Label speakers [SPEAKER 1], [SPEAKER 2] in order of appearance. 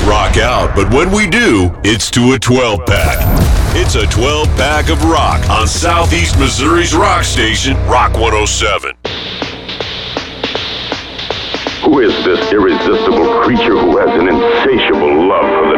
[SPEAKER 1] rock out, but when we do, it's to a 12-pack. It's a 12-pack of rock on Southeast Missouri's rock station, Rock 107.
[SPEAKER 2] Who is this irresistible creature who has an insatiable love for the